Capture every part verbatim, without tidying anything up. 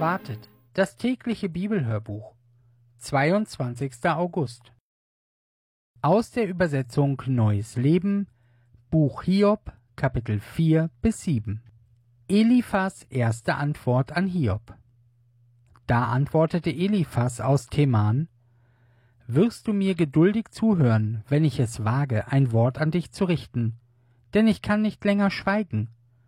erwartet, das tägliche Bibelhörbuch, zweiundzwanzigster August. Aus der Übersetzung Neues Leben, Buch Hiob, Kapitel vier bis sieben. Eliphas erste Antwort an Hiob. Da antwortete Eliphas aus Teman: Wirst du mir geduldig zuhören, wenn ich es wage, ein Wort an dich zu richten? Denn ich kann nicht länger schweigen.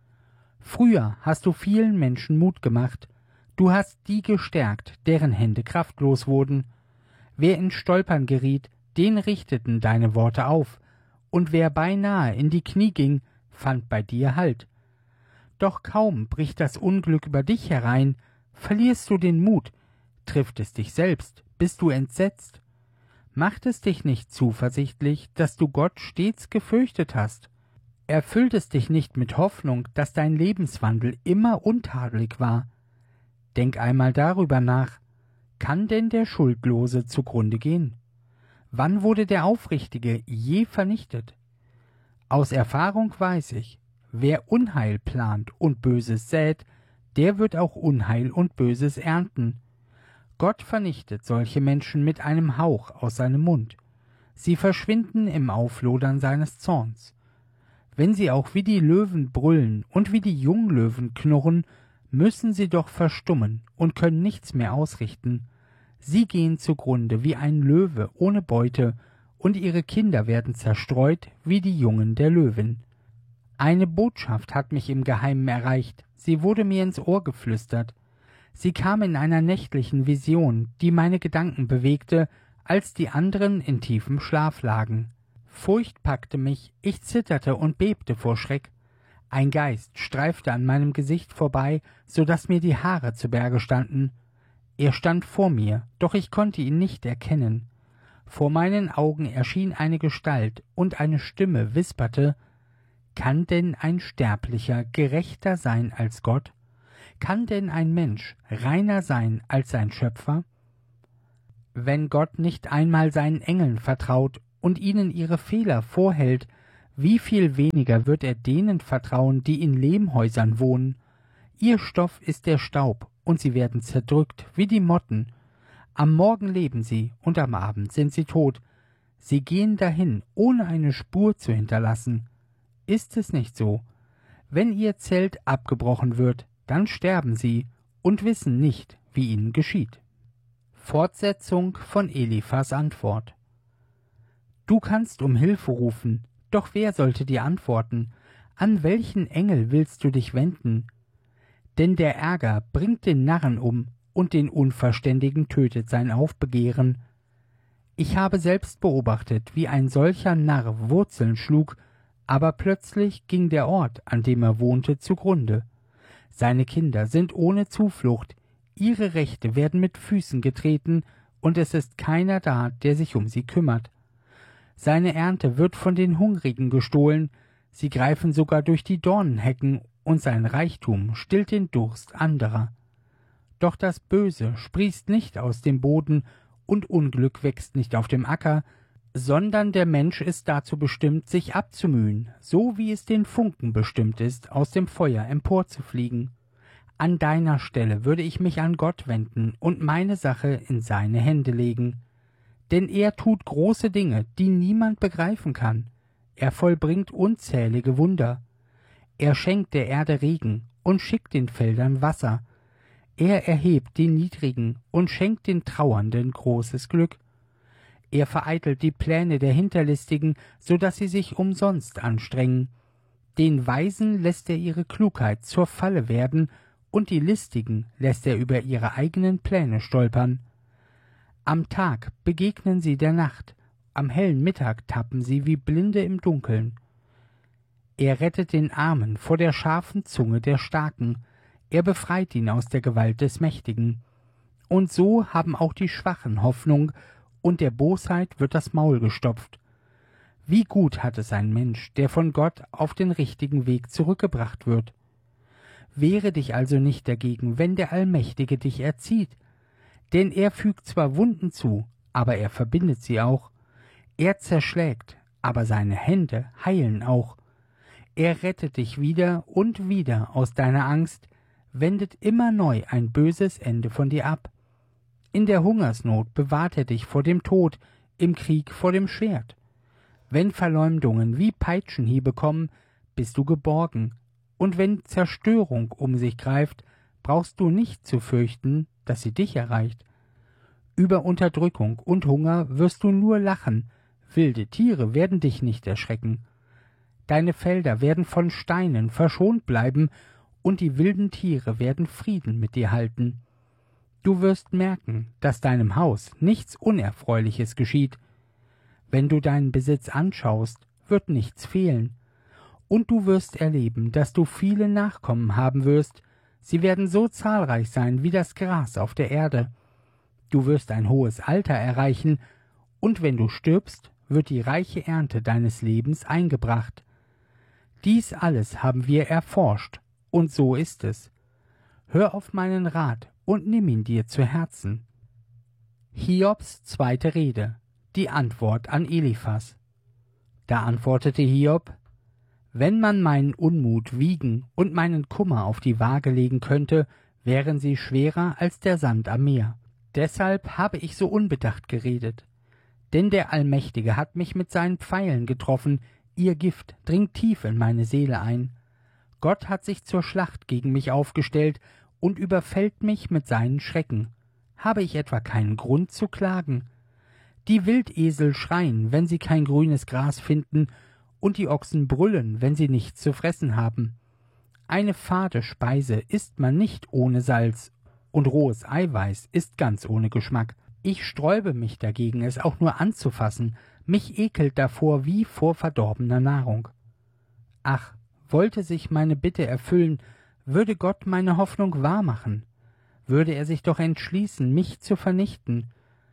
Früher hast du vielen Menschen Mut gemacht, du hast die gestärkt, deren Hände kraftlos wurden. Wer in Stolpern geriet, den richteten deine Worte auf, und wer beinahe in die Knie ging, fand bei dir Halt. Doch kaum bricht das Unglück über dich herein, verlierst du den Mut, trifft es dich selbst, bist du entsetzt. Macht es dich nicht zuversichtlich, dass du Gott stets gefürchtet hast? Erfüllt es dich nicht mit Hoffnung, dass dein Lebenswandel immer untadelig war? Denk einmal darüber nach. Kann denn der Schuldlose zugrunde gehen? Wann wurde der Aufrichtige je vernichtet? Aus Erfahrung weiß ich, wer Unheil plant und Böses sät, der wird auch Unheil und Böses ernten. Gott vernichtet solche Menschen mit einem Hauch aus seinem Mund. Sie verschwinden im Auflodern seines Zorns. Wenn sie auch wie die Löwen brüllen und wie die Junglöwen knurren, müssen sie doch verstummen und können nichts mehr ausrichten. Sie gehen zugrunde wie ein Löwe ohne Beute, und ihre Kinder werden zerstreut wie die Jungen der Löwin. Eine Botschaft hat mich im Geheimen erreicht, sie wurde mir ins Ohr geflüstert. Sie kam in einer nächtlichen Vision, die meine Gedanken bewegte, als die anderen in tiefem Schlaf lagen. Furcht packte mich, ich zitterte und bebte vor Schreck. Ein Geist streifte an meinem Gesicht vorbei, so daß mir die Haare zu Berge standen. Er stand vor mir, doch ich konnte ihn nicht erkennen. Vor meinen Augen erschien eine Gestalt, und eine Stimme wisperte: Kann denn ein Sterblicher gerechter sein als Gott? Kann denn ein Mensch reiner sein als sein Schöpfer? Wenn Gott nicht einmal seinen Engeln vertraut und ihnen ihre Fehler vorhält, wie viel weniger wird er denen vertrauen, die in Lehmhäusern wohnen? Ihr Stoff ist der Staub, und sie werden zerdrückt wie die Motten. Am Morgen leben sie, und am Abend sind sie tot. Sie gehen dahin, ohne eine Spur zu hinterlassen. Ist es nicht so? Wenn ihr Zelt abgebrochen wird, dann sterben sie und wissen nicht, wie ihnen geschieht. Fortsetzung von Eliphas Antwort. Du kannst um Hilfe rufen, doch wer sollte dir antworten? An welchen Engel willst du dich wenden? Denn der Ärger bringt den Narren um, und den Unverständigen tötet sein Aufbegehren. Ich habe selbst beobachtet, wie ein solcher Narr Wurzeln schlug, aber plötzlich ging der Ort, an dem er wohnte, zugrunde. Seine Kinder sind ohne Zuflucht, ihre Rechte werden mit Füßen getreten, und es ist keiner da, der sich um sie kümmert. Seine Ernte wird von den Hungrigen gestohlen, sie greifen sogar durch die Dornenhecken, und sein Reichtum stillt den Durst anderer. Doch das Böse sprießt nicht aus dem Boden, und Unglück wächst nicht auf dem Acker, sondern der Mensch ist dazu bestimmt, sich abzumühen, so wie es den Funken bestimmt ist, aus dem Feuer emporzufliegen. An deiner Stelle würde ich mich an Gott wenden und meine Sache in seine Hände legen. Denn er tut große Dinge, die niemand begreifen kann. Er vollbringt unzählige Wunder. Er schenkt der Erde Regen und schickt den Feldern Wasser. Er erhebt die Niedrigen und schenkt den Trauernden großes Glück. Er vereitelt die Pläne der Hinterlistigen, so daß sie sich umsonst anstrengen. Den Weisen lässt er ihre Klugheit zur Falle werden, und die Listigen lässt er über ihre eigenen Pläne stolpern. Am Tag begegnen sie der Nacht, am hellen Mittag tappen sie wie Blinde im Dunkeln. Er rettet den Armen vor der scharfen Zunge der Starken, er befreit ihn aus der Gewalt des Mächtigen. Und so haben auch die Schwachen Hoffnung, und der Bosheit wird das Maul gestopft. Wie gut hat es ein Mensch, der von Gott auf den richtigen Weg zurückgebracht wird. Wehre dich also nicht dagegen, wenn der Allmächtige dich erzieht. Denn er fügt zwar Wunden zu, aber er verbindet sie auch. Er zerschlägt, aber seine Hände heilen auch. Er rettet dich wieder und wieder aus deiner Angst, wendet immer neu ein böses Ende von dir ab. In der Hungersnot bewahrt er dich vor dem Tod, im Krieg vor dem Schwert. Wenn Verleumdungen wie Peitschenhiebe kommen, bist du geborgen, und wenn Zerstörung um sich greift, brauchst du nicht zu fürchten, dass sie dich erreicht. Über Unterdrückung und Hunger wirst du nur lachen, wilde Tiere werden dich nicht erschrecken. Deine Felder werden von Steinen verschont bleiben, und die wilden Tiere werden Frieden mit dir halten. Du wirst merken, dass deinem Haus nichts Unerfreuliches geschieht. Wenn du deinen Besitz anschaust, wird nichts fehlen. Und du wirst erleben, dass du viele Nachkommen haben wirst. Sie werden so zahlreich sein wie das Gras auf der Erde. Du wirst ein hohes Alter erreichen, und wenn du stirbst, wird die reiche Ernte deines Lebens eingebracht. Dies alles haben wir erforscht, und so ist es. Hör auf meinen Rat und nimm ihn dir zu Herzen. Hiobs zweite Rede, die Antwort an Eliphas. Da antwortete Hiob: Wenn man meinen Unmut wiegen und meinen Kummer auf die Waage legen könnte, wären sie schwerer als der Sand am Meer. Deshalb habe ich so unbedacht geredet. Denn der Allmächtige hat mich mit seinen Pfeilen getroffen, ihr Gift dringt tief in meine Seele ein. Gott hat sich zur Schlacht gegen mich aufgestellt und überfällt mich mit seinen Schrecken. Habe ich etwa keinen Grund zu klagen? Die Wildesel schreien, wenn sie kein grünes Gras finden, und die Ochsen brüllen, wenn sie nichts zu fressen haben. Eine fade Speise isst man nicht ohne Salz, und rohes Eiweiß ist ganz ohne Geschmack. Ich sträube mich dagegen, es auch nur anzufassen, mich ekelt davor wie vor verdorbener Nahrung. Ach, wollte sich meine Bitte erfüllen, würde Gott meine Hoffnung wahrmachen, würde er sich doch entschließen, mich zu vernichten.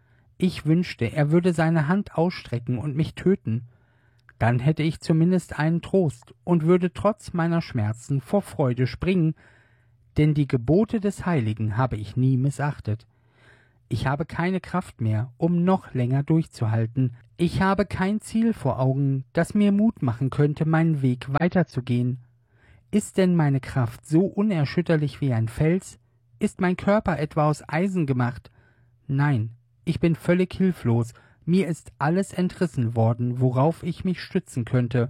Ich wünschte, er würde seine Hand ausstrecken und mich töten. Dann hätte ich zumindest einen Trost und würde trotz meiner Schmerzen vor Freude springen, denn die Gebote des Heiligen habe ich nie missachtet. Ich habe keine Kraft mehr, um noch länger durchzuhalten. Ich habe kein Ziel vor Augen, das mir Mut machen könnte, meinen Weg weiterzugehen. Ist denn meine Kraft so unerschütterlich wie ein Fels? Ist mein Körper etwa aus Eisen gemacht? Nein, ich bin völlig hilflos. Mir ist alles entrissen worden, worauf ich mich stützen könnte.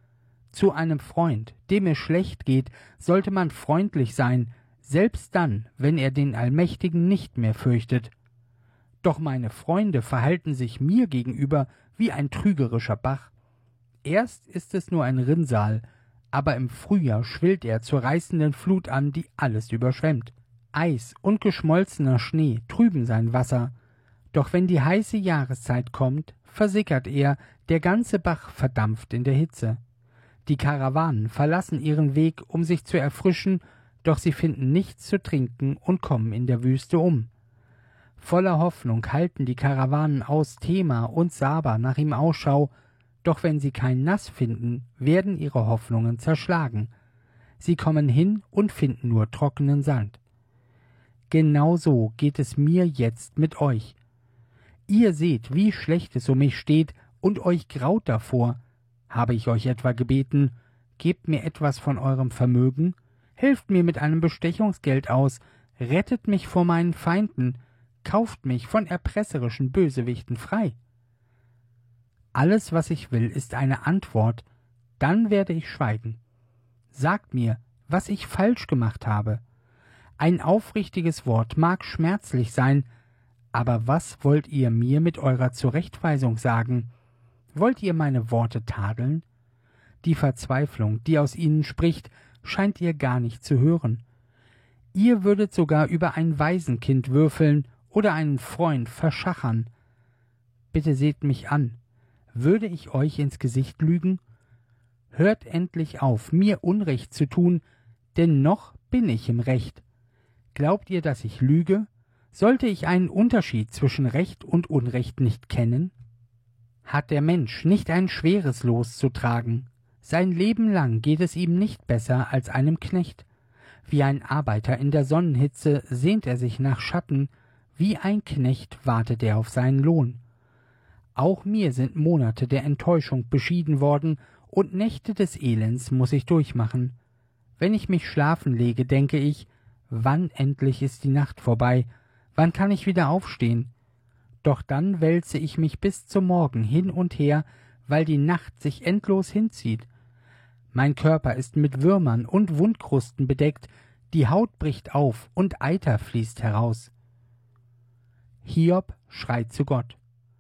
Zu einem Freund, dem es schlecht geht, sollte man freundlich sein, selbst dann, wenn er den Allmächtigen nicht mehr fürchtet. Doch meine Freunde verhalten sich mir gegenüber wie ein trügerischer Bach. Erst ist es nur ein Rinnsal, aber im Frühjahr schwillt er zur reißenden Flut an, die alles überschwemmt. Eis und geschmolzener Schnee trüben sein Wasser, doch wenn die heiße Jahreszeit kommt, versickert er, der ganze Bach verdampft in der Hitze. Die Karawanen verlassen ihren Weg, um sich zu erfrischen, doch sie finden nichts zu trinken und kommen in der Wüste um. Voller Hoffnung halten die Karawanen aus Tema und Saba nach ihm Ausschau, doch wenn sie kein Nass finden, werden ihre Hoffnungen zerschlagen. Sie kommen hin und finden nur trockenen Sand. Genauso geht es mir jetzt mit euch. Ihr seht, wie schlecht es um mich steht, und euch graut davor. Habe ich euch etwa gebeten, gebt mir etwas von eurem Vermögen, helft mir mit einem Bestechungsgeld aus, rettet mich vor meinen Feinden, kauft mich von erpresserischen Bösewichten frei. Alles, was ich will, ist eine Antwort, dann werde ich schweigen. Sagt mir, was ich falsch gemacht habe. Ein aufrichtiges Wort mag schmerzlich sein, aber was wollt ihr mir mit eurer Zurechtweisung sagen? Wollt ihr meine Worte tadeln? Die Verzweiflung, die aus ihnen spricht, scheint ihr gar nicht zu hören. Ihr würdet sogar über ein Waisenkind würfeln oder einen Freund verschachern. Bitte seht mich an. Würde ich euch ins Gesicht lügen? Hört endlich auf, mir Unrecht zu tun, denn noch bin ich im Recht. Glaubt ihr, dass ich lüge? Sollte ich einen Unterschied zwischen Recht und Unrecht nicht kennen? Hat der Mensch nicht ein schweres Los zu tragen? Sein Leben lang geht es ihm nicht besser als einem Knecht. Wie ein Arbeiter in der Sonnenhitze sehnt er sich nach Schatten, wie ein Knecht wartet er auf seinen Lohn. Auch mir sind Monate der Enttäuschung beschieden worden, und Nächte des Elends muß ich durchmachen. Wenn ich mich schlafen lege, denke ich, wann endlich ist die Nacht vorbei, wann kann ich wieder aufstehen? Doch dann wälze ich mich bis zum Morgen hin und her, weil die Nacht sich endlos hinzieht. Mein Körper ist mit Würmern und Wundkrusten bedeckt, die Haut bricht auf und Eiter fließt heraus. Hiob schreit zu Gott.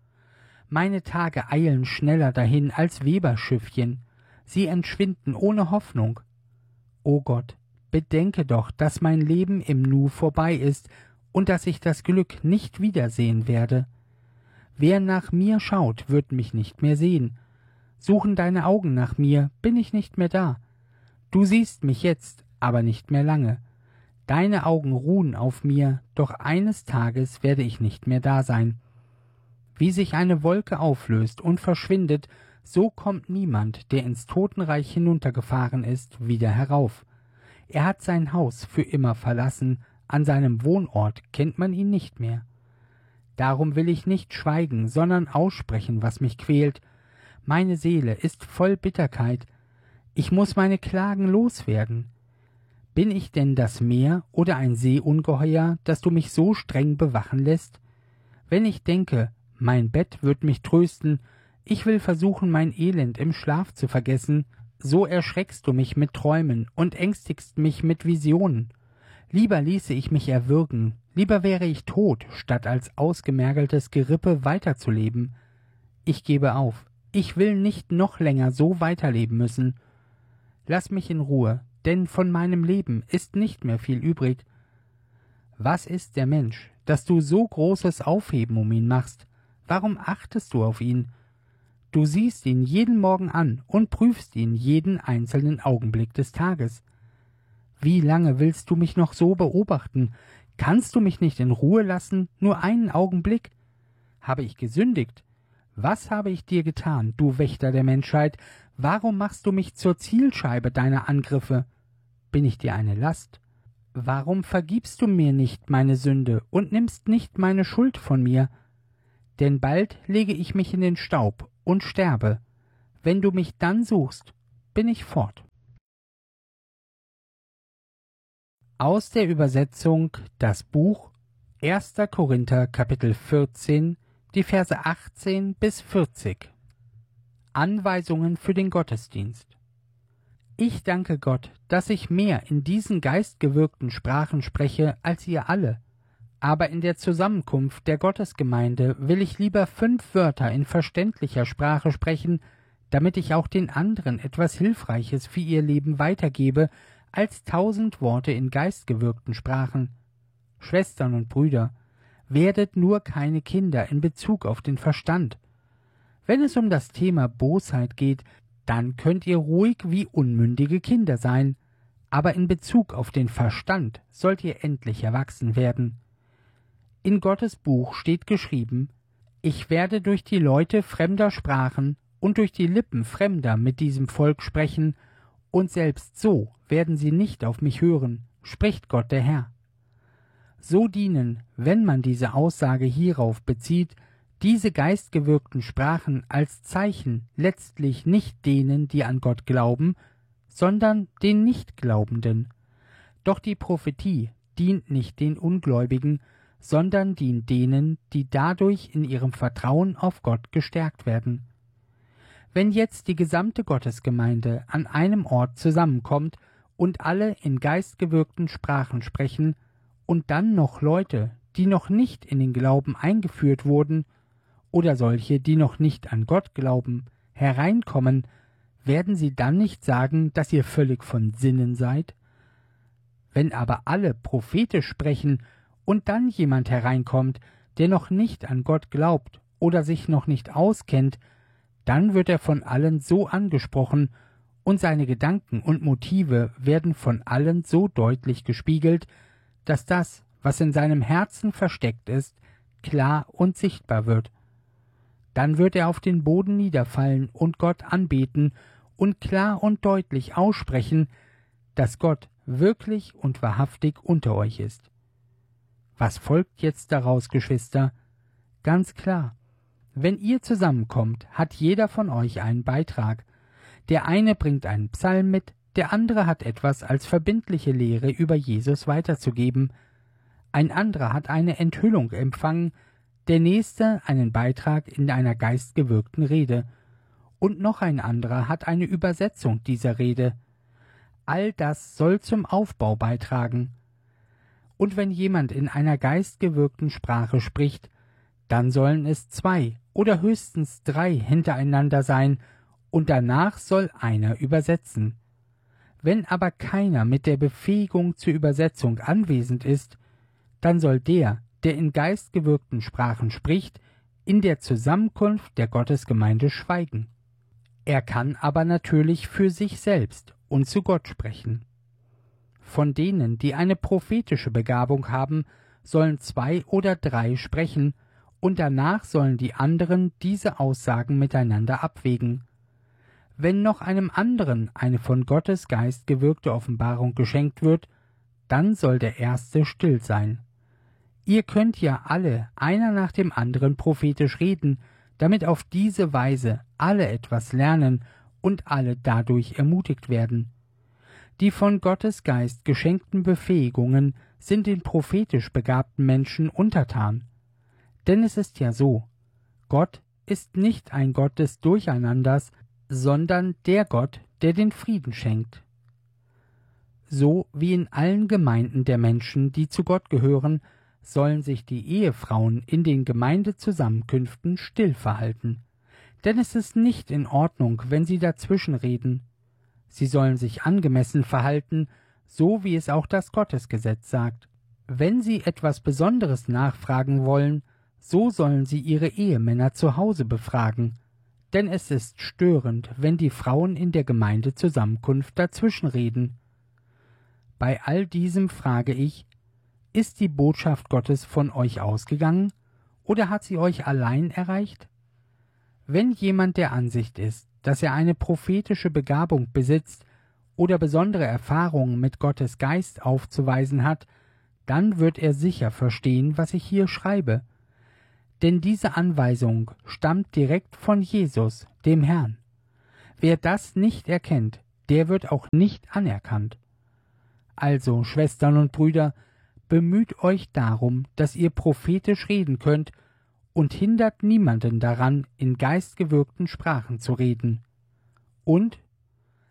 Meine Tage eilen schneller dahin als Weberschiffchen, sie entschwinden ohne Hoffnung. O Gott, bedenke doch, dass mein Leben im Nu vorbei ist und dass ich das Glück nicht wiedersehen werde. Wer nach mir schaut, wird mich nicht mehr sehen. Suchen deine Augen nach mir, bin ich nicht mehr da. Du siehst mich jetzt, aber nicht mehr lange. Deine Augen ruhen auf mir, doch eines Tages werde ich nicht mehr da sein. Wie sich eine Wolke auflöst und verschwindet, so kommt niemand, der ins Totenreich hinuntergefahren ist, wieder herauf. Er hat sein Haus für immer verlassen, an seinem Wohnort kennt man ihn nicht mehr. Darum will ich nicht schweigen, sondern aussprechen, was mich quält. Meine Seele ist voll Bitterkeit. Ich muß meine Klagen loswerden. Bin ich denn das Meer oder ein Seeungeheuer, dass du mich so streng bewachen lässt? Wenn ich denke, mein Bett wird mich trösten, ich will versuchen, mein Elend im Schlaf zu vergessen, so erschreckst du mich mit Träumen und ängstigst mich mit Visionen. Lieber ließe ich mich erwürgen, lieber wäre ich tot, statt als ausgemergeltes Gerippe weiterzuleben. Ich gebe auf, ich will nicht noch länger so weiterleben müssen. Lass mich in Ruhe, denn von meinem Leben ist nicht mehr viel übrig. Was ist der Mensch, dass du so großes Aufheben um ihn machst? Warum achtest du auf ihn? Du siehst ihn jeden Morgen an und prüfst ihn jeden einzelnen Augenblick des Tages. Wie lange willst du mich noch so beobachten? Kannst du mich nicht in Ruhe lassen, nur einen Augenblick? Habe ich gesündigt? Was habe ich dir getan, du Wächter der Menschheit? Warum machst du mich zur Zielscheibe deiner Angriffe? Bin ich dir eine Last? Warum vergibst du mir nicht meine Sünde und nimmst nicht meine Schuld von mir? Denn bald lege ich mich in den Staub und sterbe. Wenn du mich dann suchst, bin ich fort. Aus der Übersetzung das Buch erster Korinther Kapitel vierzehn, die Verse achtzehn bis vierzig. Anweisungen für den Gottesdienst. Ich danke Gott, dass ich mehr in diesen geistgewirkten Sprachen spreche als ihr alle. Aber in der Zusammenkunft der Gottesgemeinde will ich lieber fünf Wörter in verständlicher Sprache sprechen, damit ich auch den anderen etwas Hilfreiches für ihr Leben weitergebe, als tausend Worte in geistgewirkten Sprachen. Schwestern und Brüder, werdet nur keine Kinder in Bezug auf den Verstand. Wenn es um das Thema Bosheit geht, dann könnt ihr ruhig wie unmündige Kinder sein, aber in Bezug auf den Verstand sollt ihr endlich erwachsen werden. In Gottes Buch steht geschrieben, ich werde durch die Leute fremder Sprachen und durch die Lippen Fremder mit diesem Volk sprechen, und selbst so werden sie nicht auf mich hören, spricht Gott der Herr. So dienen, wenn man diese Aussage hierauf bezieht, diese geistgewirkten Sprachen als Zeichen letztlich nicht denen, die an Gott glauben, sondern den Nichtglaubenden. Doch die Prophetie dient nicht den Ungläubigen, sondern dient denen, die dadurch in ihrem Vertrauen auf Gott gestärkt werden. Wenn jetzt die gesamte Gottesgemeinde an einem Ort zusammenkommt und alle in geistgewirkten Sprachen sprechen, und dann noch Leute, die noch nicht in den Glauben eingeführt wurden, oder solche, die noch nicht an Gott glauben, hereinkommen, werden sie dann nicht sagen, dass ihr völlig von Sinnen seid? Wenn aber alle prophetisch sprechen und dann jemand hereinkommt, der noch nicht an Gott glaubt oder sich noch nicht auskennt, dann wird er von allen so angesprochen und seine Gedanken und Motive werden von allen so deutlich gespiegelt, dass das, was in seinem Herzen versteckt ist, klar und sichtbar wird. Dann wird er auf den Boden niederfallen und Gott anbeten und klar und deutlich aussprechen, dass Gott wirklich und wahrhaftig unter euch ist. Was folgt jetzt daraus, Geschwister? Ganz klar. Wenn ihr zusammenkommt, hat jeder von euch einen Beitrag. Der eine bringt einen Psalm mit, der andere hat etwas als verbindliche Lehre über Jesus weiterzugeben, ein anderer hat eine Enthüllung empfangen, der nächste einen Beitrag in einer geistgewirkten Rede, und noch ein anderer hat eine Übersetzung dieser Rede. All das soll zum Aufbau beitragen. Und wenn jemand in einer geistgewirkten Sprache spricht, dann sollen es zwei oder höchstens drei hintereinander sein, und danach soll einer übersetzen. Wenn aber keiner mit der Befähigung zur Übersetzung anwesend ist, dann soll der, der in geistgewirkten Sprachen spricht, in der Zusammenkunft der Gottesgemeinde schweigen. Er kann aber natürlich für sich selbst und zu Gott sprechen. Von denen, die eine prophetische Begabung haben, sollen zwei oder drei sprechen, und danach sollen die anderen diese Aussagen miteinander abwägen. Wenn noch einem anderen eine von Gottes Geist gewirkte Offenbarung geschenkt wird, dann soll der Erste still sein. Ihr könnt ja alle einer nach dem anderen prophetisch reden, damit auf diese Weise alle etwas lernen und alle dadurch ermutigt werden. Die von Gottes Geist geschenkten Befähigungen sind den prophetisch begabten Menschen untertan. Denn es ist ja so, Gott ist nicht ein Gott des Durcheinanders, sondern der Gott, der den Frieden schenkt. So wie in allen Gemeinden der Menschen, die zu Gott gehören, sollen sich die Ehefrauen in den Gemeindezusammenkünften still verhalten. Denn es ist nicht in Ordnung, wenn sie dazwischenreden. Sie sollen sich angemessen verhalten, so wie es auch das Gottesgesetz sagt. Wenn sie etwas Besonderes nachfragen wollen, so sollen sie ihre Ehemänner zu Hause befragen. Denn es ist störend, wenn die Frauen in der Gemeindezusammenkunft dazwischenreden. Bei all diesem frage ich, ist die Botschaft Gottes von euch ausgegangen, oder hat sie euch allein erreicht? Wenn jemand der Ansicht ist, dass er eine prophetische Begabung besitzt oder besondere Erfahrungen mit Gottes Geist aufzuweisen hat, dann wird er sicher verstehen, was ich hier schreibe. Denn diese Anweisung stammt direkt von Jesus, dem Herrn. Wer das nicht erkennt, der wird auch nicht anerkannt. Also, Schwestern und Brüder, bemüht euch darum, dass ihr prophetisch reden könnt, und hindert niemanden daran, in geistgewirkten Sprachen zu reden. Und